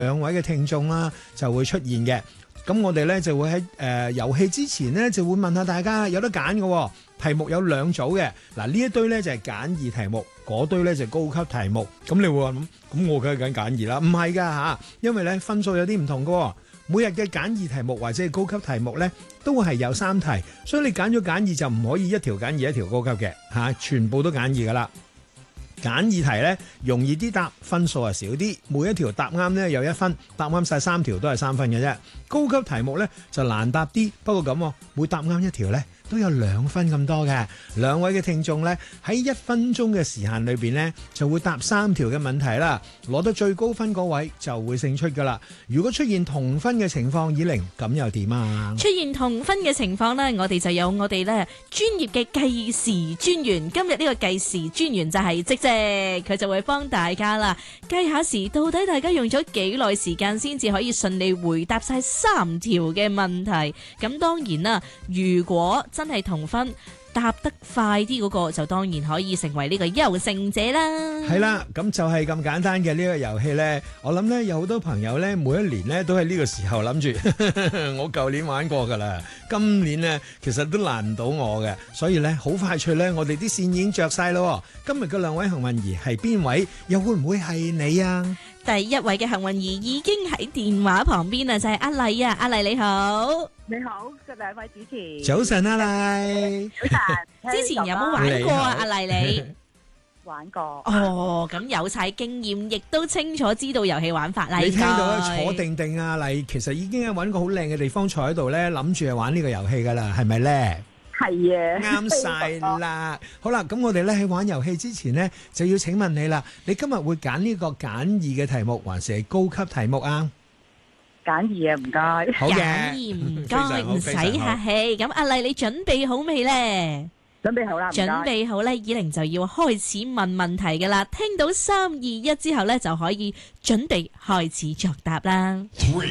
兩位嘅聽眾啦就會出現嘅。咁我哋咧就會喺遊戲之前咧就會問下大家有得揀嘅題目，有兩組嘅。嗱，呢一堆咧就係簡易題目，嗰堆咧就係高級題目。咁你會話咁我梗係揀簡易啦？唔係㗎嚇，因為咧分數有啲唔同嘅。每日嘅簡易題目或者係高級題目咧都係有3題，所以你揀咗簡易就唔可以一條簡易一條高級嘅嚇，全部都簡易㗎啦。簡易題咧容易啲答，分數係少啲，每一條答啱咧有1分，答啱晒3條都係3分嘅啫。高級題目咧就難答啲，不過咁每答啱一條咧都有2分咁多嘅。兩位嘅聽眾咧喺1分鐘嘅時間裏邊咧就會答3條嘅問題啦，攞得最高分嗰位就會勝出噶啦。如果出現同分嘅情況，以玲咁又點啊？ 出現同分嘅情況咧，我哋就有我哋咧專業嘅計時專員。今日呢個計時專員就係積積，佢就會幫大家啦計下時，到底大家用咗幾耐時間先至可以順利回答晒3條嘅問題。咁當然啦，如果真係同分，答得快啲嗰個就當然可以成為呢個優勝者啦。 係啦，咁就係咁簡單嘅呢個遊戲呢。我諗呢，有好多朋友呢，每一年呢都係呢個時候諗住，我舊年玩過噶啦，今年呢其實都難唔到我嘅，所以呢，好快脆呢，我哋啲線已經着晒咯。今日嘅2位幸運兒係邊位？又會唔會係你啊？ 第一位嘅幸運兒已經喺電話旁邊啦，就係阿麗啊，阿麗你好。 你好，兩位主持。 早晨啊，麗。 早晨。 之前有冇玩過啊，阿麗你？ 玩過。 哦，咁有晒經驗，亦都清楚知道遊戲玩法啦。 你聽到坐定定啊，麗，其實已經係揾個好靚嘅地方坐喺度咧，諗住係玩呢個遊戲噶啦，係咪咧？ 係啊， 啱晒啦！好啦，咁我哋咧喺玩遊戲之前呢，就要請問你啦，你今日會揀呢個簡易嘅題目，還是係高級題目啊？ 簡易啊，唔該。 好嘅， 簡易唔該，唔使客氣。咁阿麗，你準備好未咧？ 準備好啦， 準備好咧，以玲就要開始問問題噶啦。聽到3、2、1之後咧，就可以準備開始作答啦。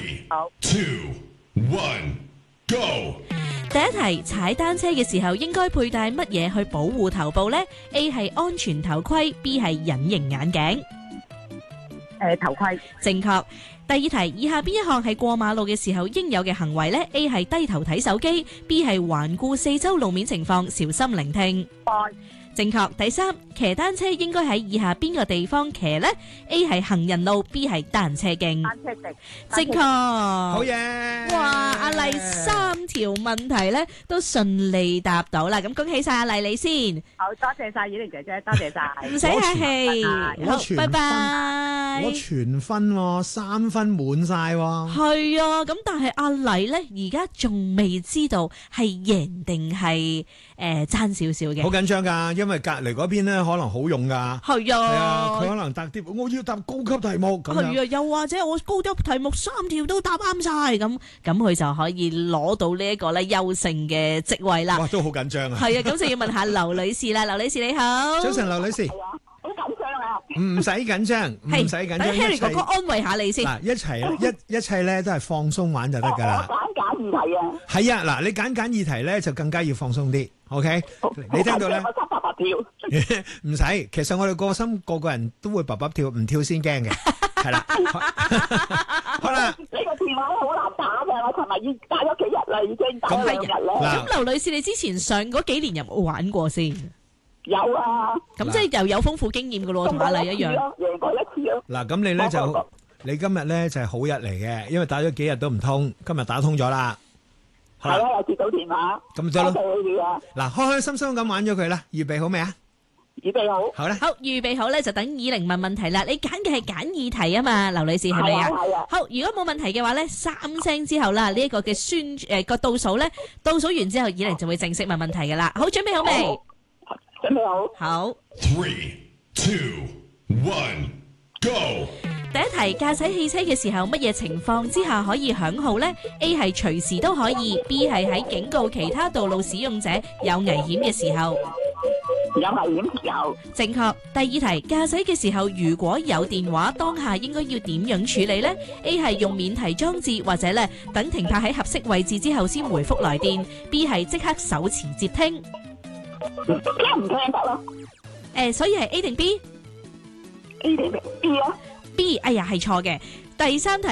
3、2、1。Go！ 第一題，踩單車嘅時候應該佩戴乜嘢去保護頭部呢？ A 係安全頭盔， B 係隱形眼鏡。 頭盔。 正確。第二題，以下邊一項係過馬路嘅時候應有嘅行為呢？ A 係低頭睇手機， B 係環顧四周路面情況，小心聆聽。正確。第三，騎單車應該喺以下邊個地方騎呢？ A 係行人路， B 係單車徑。 單車徑。 正確。 好嘢！ 哇，阿麗3條問題咧都順利答到啦，咁恭喜晒阿麗你先。 好多謝晒以玲姐姐，多謝晒。 唔使客氣。好，拜拜。 我全分喎，3分滿晒喎。 係啊，咁但係阿麗咧而家仲未知道係贏定係爭少少嘅。 好緊張噶，因為隔離嗰邊咧可能好用噶。 係啊。 係啊，佢可能答啲，我要答高級題目咁樣。 係啊，又或者我高級題目3條都答啱晒，咁佢就可以攞到呢一個咧優勝嘅職位啦。 哇，都好緊張啊！ 係啊，咁就要問下劉女士啦。劉女士你好。 早晨，劉女士。 係啊，好緊張啊！ 唔使緊張，唔使緊張。 等 Harry 哥哥安慰下你先。 嗱，一切咧都係放鬆玩就得㗎啦。 我揀簡易題啊。 係啊，嗱，你揀簡易題咧就更加要放鬆啲。OK，你聽到咧？ 我心啪啪跳。 唔使，其實我哋個個人都會啪啪跳，唔跳先驚嘅。係啦。好啦。 呢個電話好難打嘅，我尋日已經打咗幾日啦，已經打咗2日啦。 咁劉女士，你之前上嗰幾年有冇玩過先？ 有啊。 咁即係又有豐富經驗噶咯，同阿麗一樣。 贏過1次咯。 嗱，咁你咧就你今日咧就係好日嚟嘅，因為打咗幾日都唔通，今日打通咗啦。 係啊，又接到電話。 咁就咯。 多謝你哋啊。 嗱，開開心心咁玩咗佢啦，預備好未啊？ 預備好。 好啦。 好，預備好咧，就等以玲問問題啦。你揀嘅係簡易題啊嘛，劉女士係咪啊？ 係啊。 好，如果冇問題嘅話咧，3聲之後啦，呢一個嘅個倒數咧，倒數完之後，以玲就會正式問問題噶啦。好，準備好未？ 準備好。 好。 3、2、1。Go！ 第一題，駕駛汽車嘅時候，乜嘢情況之下可以響號呢？ A 係隨時都可以， B 係喺警告其他道路使用者有危險嘅時候。 有危險時候。 正確。第二題，駕駛嘅時候如果有電話，當下應該要點樣處理呢？ A 係用免提裝置，或者咧等停泊喺合適位置之後先回覆來電。 B 係即刻手持接聽。 聽唔聽得咯？ 所以係 A 定 B？ A 定 B 啊？ B， 哎呀係錯嘅。 第三題。